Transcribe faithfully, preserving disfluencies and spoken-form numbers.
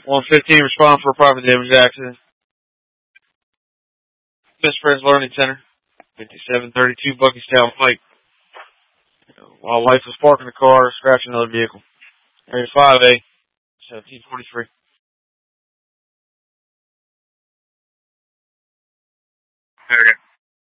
one fifteen, respond for a property damage accident. Best Friends Learning Center, fifty-seven thirty-two Buckystown Pike. While wife was parking the car, scratching another vehicle. Area five A, seventeen forty-three. Okay.